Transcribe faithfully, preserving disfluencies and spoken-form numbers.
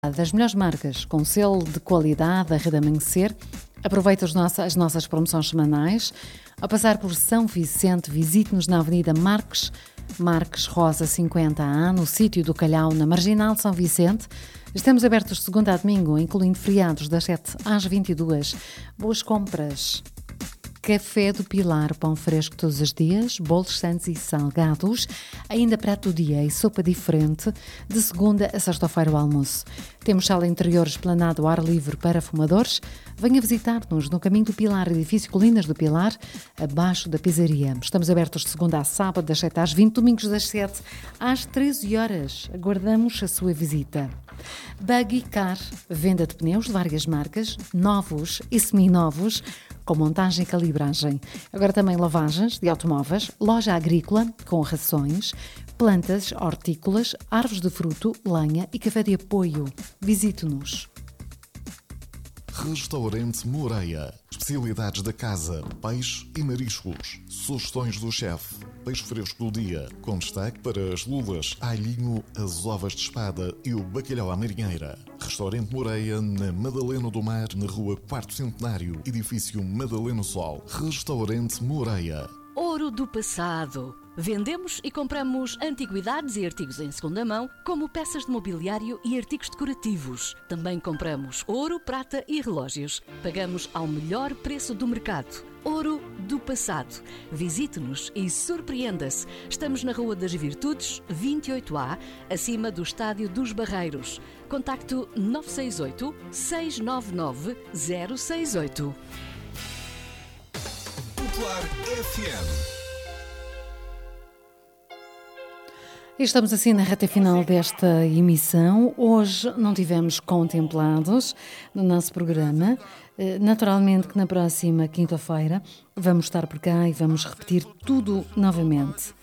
Das melhores marcas, com selo de qualidade, a Rede Amanhecer. Aproveita os nossa, as nossas promoções semanais. Ao passar por São Vicente, visite-nos na Avenida Marques, Marques Rosa cinquenta A, no sítio do Calhau, na Marginal de São Vicente. Estamos abertos de segunda a domingo, incluindo feriados, das sete às vinte e duas. Boas compras! Café do Pilar, pão fresco todos os dias, bolos santos e salgados, ainda prato do dia e sopa diferente, de segunda a sexta-feira o almoço. Temos sala interior esplanada ao ar livre para fumadores. Venha visitar-nos no Caminho do Pilar, edifício Colinas do Pilar, abaixo da pizzaria. Estamos abertos de segunda a sábado, das sete às vinte, domingos das sete às treze horas. Aguardamos a sua visita. Buggy Car, venda de pneus de várias marcas, novos e seminovos, com montagem e calibragem. Agora também lavagens de automóveis, loja agrícola com rações, plantas, hortícolas, árvores de fruto, lenha e café de apoio. Visite-nos. Restaurante Moreira. Especialidades da casa, peixe e mariscos. Sugestões do chefe. Peixe fresco do dia, com destaque para as lulas, alhinho, as ovas de espada e o bacalhau à marinheira. Restaurante Moreira, na Madalena do Mar, na rua Quarto Centenário, edifício Madalena Sol. Restaurante Moreira. Ouro do passado. Vendemos e compramos antiguidades e artigos em segunda mão, como peças de mobiliário e artigos decorativos. Também compramos ouro, prata e relógios. Pagamos ao melhor preço do mercado. Ouro do passado. Visite-nos e surpreenda-se. Estamos na Rua das Virtudes, vinte e oito A, acima do Estádio dos Barreiros. Contacto nove seis oito, seis nove nove, zero seis oito. Popular F M. E estamos assim na reta final desta emissão. Hoje não tivemos contemplados no nosso programa. Naturalmente que na próxima quinta-feira vamos estar por cá e vamos repetir tudo novamente.